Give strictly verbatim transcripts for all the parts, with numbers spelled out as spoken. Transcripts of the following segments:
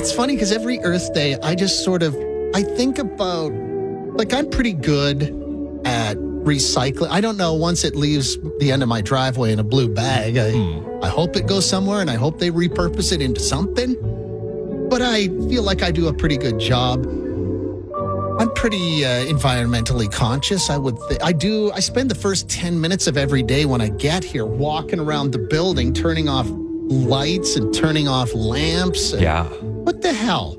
it's funny because every Earth Day, I just sort of, I think about, like, I'm pretty good at recycling. I don't know, once it leaves the end of my driveway in a blue bag, I, Hmm. I hope it goes somewhere and I hope they repurpose it into something. But I feel like I do a pretty good job. I'm pretty uh, environmentally conscious. I would th- I do. I spend the first ten minutes of every day when I get here walking around the building, turning off lights and turning off lamps. And Yeah. what the hell?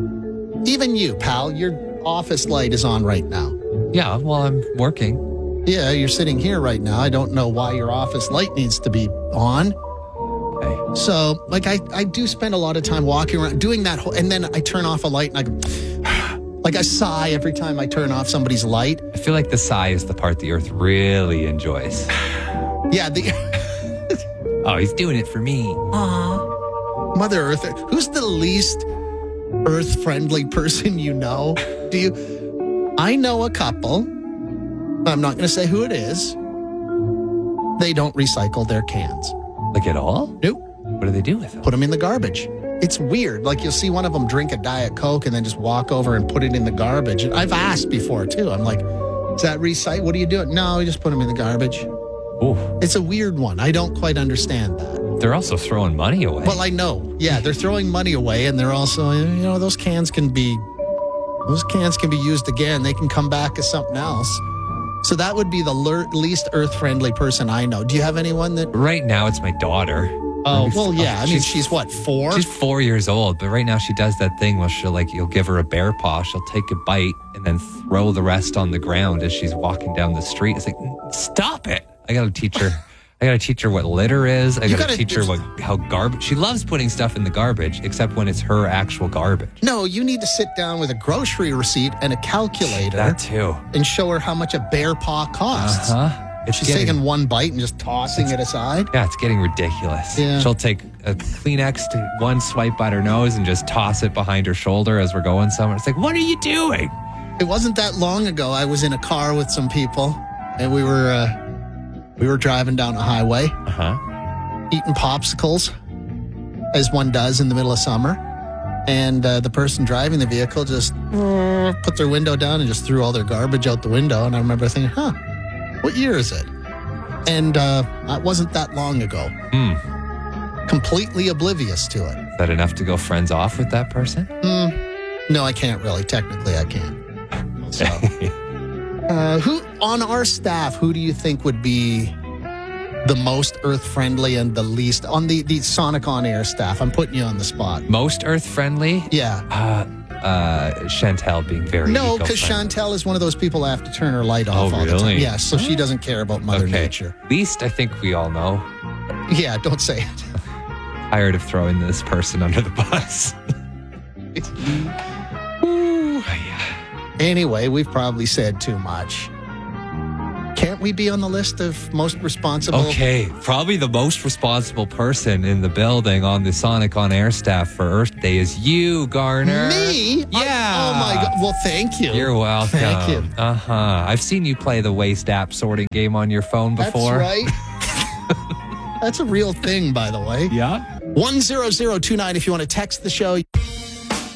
Even you, pal, your office light is on right now. Yeah, well, I'm working. Yeah, you're sitting here right now. I don't know why your office light needs to be on. Okay. So, like, I, I do spend a lot of time walking around doing that. Whole, and then I turn off a light and I go, like, I sigh every time I turn off somebody's light. I feel like the sigh is the part the Earth really enjoys. Yeah, the Oh, he's doing it for me. Mother Earth. Who's the least Earth-friendly person you know? Do you? I know a couple. I'm not going to say who it is. They don't recycle their cans. Like at all? Nope. What do they do with them? Put them in the garbage. It's weird. Like, you'll see one of them drink a Diet Coke and then just walk over and put it in the garbage. And I've asked before, too. I'm like, is that recycle? What are you doing? No, we just put them in the garbage. Ooh, It's a weird one. I don't quite understand that. they're also throwing money away. Well, I know. Yeah, they're throwing money away, and they're also, you know, those cans can be, those cans can be used again. They can come back as something else. So that would be the le- least earth-friendly person I know. Do you have anyone that? Right now, it's my daughter. Oh, well, yeah. I mean, She's- she's what, four? She's four years old, but right now she does that thing where she'll like, you'll give her a bear paw, she'll take a bite and then throw the rest on the ground as she's walking down the street. It's like, stop it. I gotta teach her. I gotta teach her what litter is. I You gotta, gotta- teach her what how garbage. She loves putting stuff in the garbage, except when it's her actual garbage. No, you need to sit down with a grocery receipt and a calculator That too. and show her how much a bear paw costs. Uh huh. It's She's getting, taking one bite and just tossing it aside. yeah, it's getting ridiculous. Yeah. She'll take a Kleenex to one swipe at her nose and just toss it behind her shoulder as we're going somewhere. It's like, what are you doing? It wasn't that long ago. I was in a car with some people, and we were uh, we were driving down a highway, Uh huh. eating popsicles, as one does in the middle of summer. And uh, the person driving the vehicle just uh, put their window down and just threw all their garbage out the window. And I remember thinking, huh, what year is it? And uh, it wasn't that long ago. Hmm. Completely oblivious to it. Is that enough to go friends off with that person? No, I can't really. Technically, I can't. So, uh, who on our staff, who do you think would be the most earth-friendly and the least on the, the Sonic On Air staff? I'm putting you on the spot. Most earth friendly? Yeah. Uh, uh, Chantel being very No, because eco-friendly. Chantel is one of those people I have to turn her light off Oh, all the time. really? Yeah, so she doesn't care about Mother Okay. Nature. Least I think we all know. Yeah, don't say it. Tired of throwing this person under the bus. Ooh, yeah. Anyway, we've probably said too much. Can't we be on the list of most responsible? Okay, probably the most responsible person in the building on the Sonic On Air staff for Earth Day is you, Garner. Me? Yeah. I- oh my God. Well, thank you. You're welcome. Thank you. Uh huh. I've seen you play the waste app sorting game on your phone before. That's right. That's a real thing, by the way. Yeah. one zero zero two nine if you want to text the show.